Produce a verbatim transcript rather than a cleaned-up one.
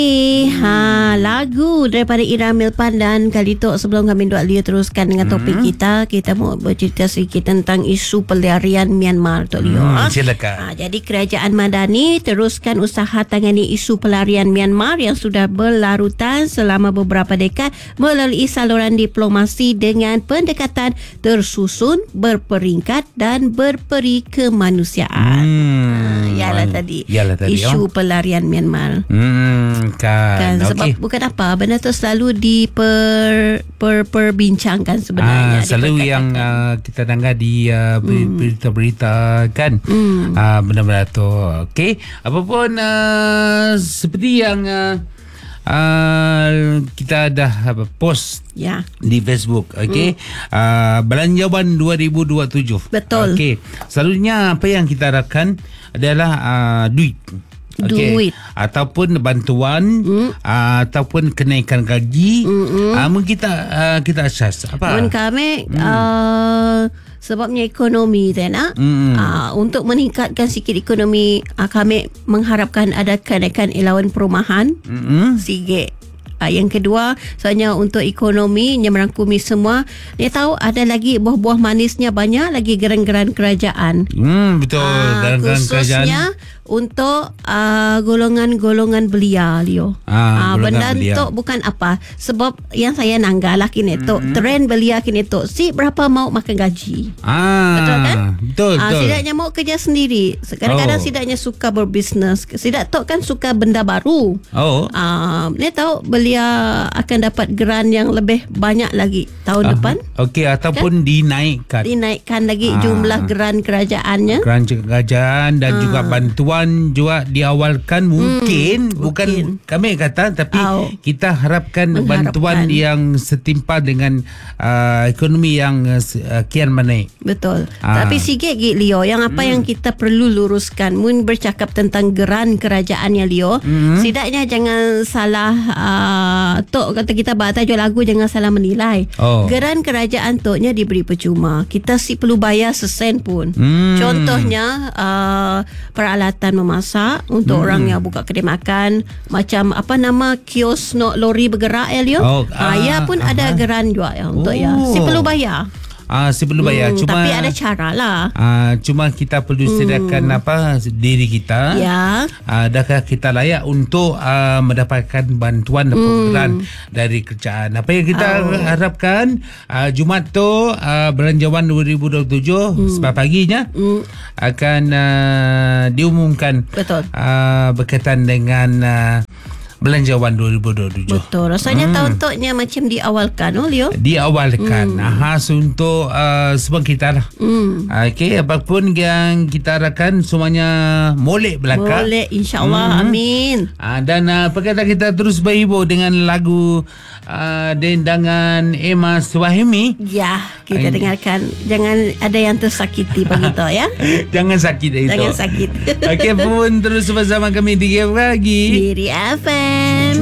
Ha, lagu daripada Ira Milpan. Kali tu sebelum kami dua Leo teruskan dengan topik hmm. kita, kita mau bercerita sedikit tentang isu pelarian Myanmar, Tok Leo. Hmm, silakan. Ha, jadi kerajaan Madani teruskan usaha tangani isu pelarian Myanmar yang sudah berlarutan selama beberapa dekad melalui saluran diplomasi dengan pendekatan tersusun, berperingkat dan berperi kemanusiaan. Hmm. Ha, ialah tadi, ialah tadi isu oh. pelarian Myanmar. Hmm, kan. kan sebab okay. bukan apa, benda tu selalu diper per, perbincangkan sebenarnya. Ah, selalu yang uh, kita dengar di uh, hmm. berita-berita kan. Hmm. Uh, benda-benda tu. Okey, apapun uh, seperti yang uh, uh, kita dah uh, post ya di Facebook, okey. Hmm. Uh, Belanjawan dua ribu dua puluh tujuh. Betul. Okey. Selalunya apa yang kita harapkan adalah uh, duit. Okay. Duit ataupun bantuan mm. uh, ataupun kenaikan gaji. uh, mungkin kita uh, kita asas apa mun kami mm. uh, sebabnya ekonomi then ah mm. uh, untuk meningkatkan sikit ekonomi, uh, kami mengharapkan ada kenaikan allowance perumahan mm. sikit. Uh, yang kedua, soalnya untuk ekonomi yang merangkumi semua, dia tahu ada lagi buah-buah manisnya, banyak lagi geran-geran kerajaan. Hmm, betul. Uh, geran-geran khususnya kerajaan untuk uh, golongan-golongan belia, Leo. Ah, uh, benda belia. tu bukan apa. Sebab yang saya nanggah lah kini tu, mm-hmm. trend belia kini tu, si berapa mau makan gaji. Ah, betul kan? Betul, uh, betul. Sidaknya mau kerja sendiri. Kadang-kadang oh. sidaknya suka berbisnes. Sidak tu kan suka benda baru. Oh. Uh, dia tahu belia akan dapat geran yang lebih banyak lagi tahun uh, depan. Okey, ataupun kan? dinaikkan. Dinaikkan lagi ah. jumlah geran kerajaannya. Geran kerajaan dan ah. juga bantuan juga diawalkan mungkin hmm, bukan mungkin. Kami kata, tapi oh. kita harapkan Mengharapkan. bantuan yang setimpal dengan uh, ekonomi yang uh, kian menaik. Betul. Ah. Tapi sikit gig Leo, yang apa hmm. yang kita perlu luruskan mun bercakap tentang geran kerajaannya Leo, hmm. setidaknya jangan salah uh, tok kata kita baca jual lagu, jangan salah menilai. Oh. Geran kerajaan toknya diberi percuma. Kita si perlu bayar sesen pun. Hmm. Contohnya uh, peralatan memasak untuk hmm. orang yang buka kedai makan, macam apa nama kios no lori bergerak ya Leo. Oh, ah, ya pun ah, ada geran juga ya untuk oh. ya. Si perlu bayar. Ah, si perlu bayar. Hmm, cuma tapi ada cara lah. Ah, cuma kita perlu sediakan hmm. apa diri kita. Ya. Ah, adakah kita layak untuk uh, mendapatkan bantuan dan program hmm. dari kerajaan? Apa yang kita oh. harapkan uh, Jumaat tu uh, Belanjawan dua ribu dua puluh tujuh hmm. sebab paginya hmm. akan uh, diumumkan. Betul. Uh, berkaitan dengan uh, Belanjawan dua ribu dua puluh tujuh. Betul. Rasanya hmm. tahun-tahunnya macam diawalkan, oh Leo. Diawalkan. Hmm. Khas untuk uh, semua kita lah. Hmm. Okey, apapun yang kita harapkan semuanya molek belakang. Molek, insyaAllah. Hmm. Amin. Uh, dan uh, perkata kita terus berhibur dengan lagu uh, dendangan Emma Swahimi. Ya, kita Ay. dengarkan. Jangan ada yang tersakiti begitu ya. Jangan sakit itu. Jangan sakit. Okey, pun terus bersama kami di Game Pagi. Diri F M.